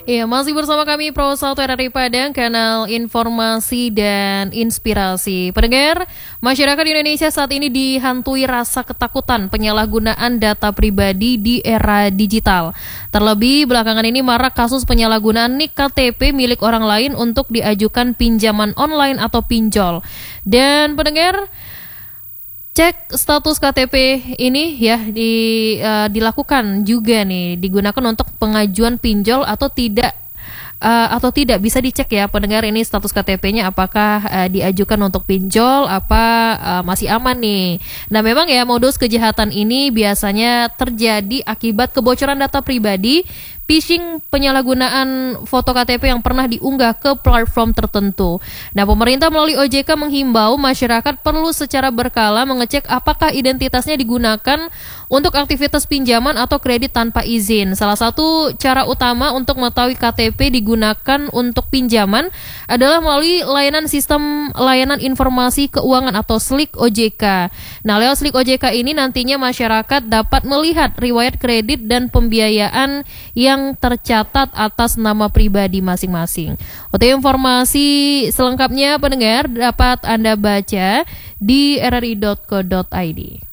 Iya, masih bersama kami Pro 1 RRI Padang, kanal informasi dan inspirasi. Pendengar, masyarakat Indonesia saat ini dihantui rasa ketakutan penyalahgunaan data pribadi di era digital. Terlebih, belakangan ini marak kasus penyalahgunaan NIK KTP milik orang lain untuk diajukan pinjaman online atau pinjol. Dan pendengar, cek status KTP ini ya dilakukan juga nih, digunakan untuk pengajuan pinjol atau tidak bisa dicek ya pendengar, ini status KTP-nya apakah diajukan untuk pinjol masih aman nih. Nah, memang ya modus kejahatan ini biasanya terjadi akibat kebocoran data pribadi, phishing, penyalahgunaan foto KTP yang pernah diunggah ke platform tertentu. Nah, pemerintah melalui OJK menghimbau masyarakat perlu secara berkala mengecek apakah identitasnya digunakan untuk aktivitas pinjaman atau kredit tanpa izin. Salah satu cara utama untuk mengetahui KTP digunakan untuk pinjaman adalah melalui layanan sistem layanan informasi keuangan atau SLIK OJK. Nah, lewat SLIK OJK ini nantinya masyarakat dapat melihat riwayat kredit dan pembiayaan yang tercatat atas nama pribadi masing-masing. Untuk informasi selengkapnya pendengar dapat Anda baca di rri.co.id.